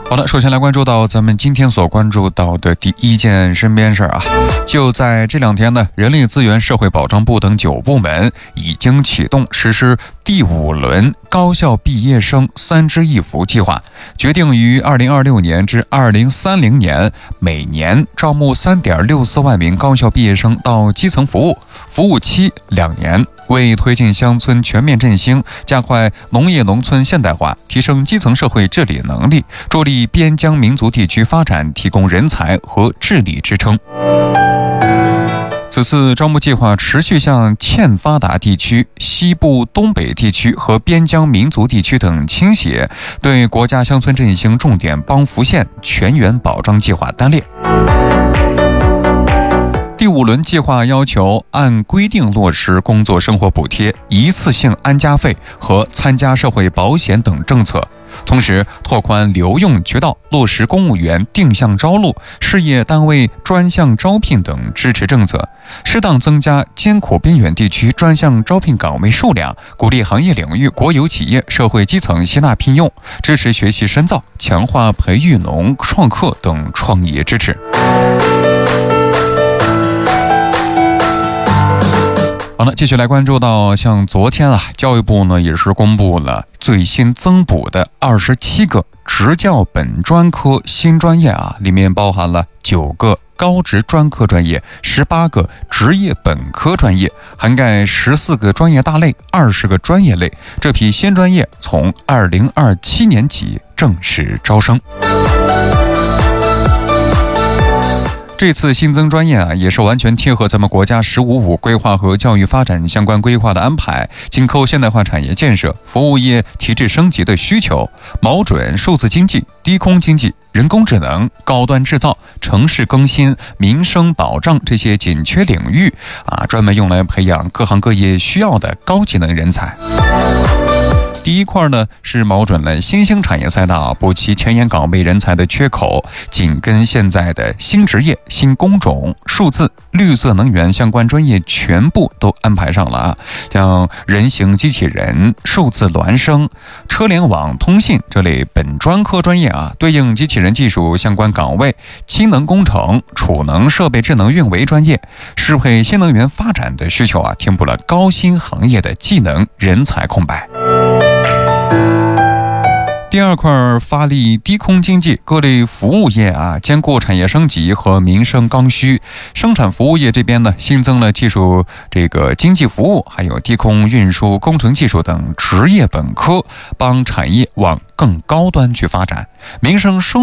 好的，首先来关注到咱们今天所关注到的第一件身边事儿啊，就在这2天呢，人力资源社会保障部等9部门已经启动实施第5轮高校毕业生3支1扶计划，决定于2026年至2030年每年招募3.64万名高校毕业生到基层服务，服务期2年。为推进乡村全面振兴，加快农业农村现代化，提升基层社会治理能力，助力边疆民族地区发展提供人才和智力支撑。此次招募计划持续向欠发达地区、西部、东北地区和边疆民族地区等倾斜，对国家乡村振兴重点帮扶县全员保障计划单列。第5轮计划要求按规定落实工作生活补贴、一次性安家费和参加社会保险等政策，同时拓宽留用渠道，落实公务员定向招录、事业单位专项招聘等支持政策，适当增加艰苦边远地区专项招聘岗位数量，鼓励行业领域国有企业、社会基层吸纳聘用，支持学习深造，强化培育农创客等创业支持。好了，继续来关注到像昨天教育部呢也是公布了最新增补的27个职教本专科新专业里面包含了9个高职专科专业、18个职业本科专业，涵盖14个专业大类、20个专业类。这批新专业从2027年起正式招生。这次新增专业也是完全贴合咱们国家“15+5”规划和教育发展相关规划的安排，紧扣现代化产业建设、服务业体制升级的需求，瞄准数字经济、低空经济、人工智能、高端制造、城市更新、民生保障这些紧缺领域专门用来培养各行各业需要的高技能人才。第一块呢是瞄准了新兴产业赛道，补齐前沿岗位人才的缺口，紧跟现在的新职业、新工种、数字、绿色能源相关专业全部都安排上了像人形机器人、数字孪生、车联网通信这类本专科专业对应机器人技术相关岗位，氢能工程、储能设备智能运维专业，适配新能源发展的需求填补了高新行业的技能人才空白。第二块发力低空经济各类服务业兼顾产业升级和民生刚需。生产服务业这边呢，新增了技术经济服务，还有低空运输工程技术等职业本科，帮产业往更高端去发展。民生生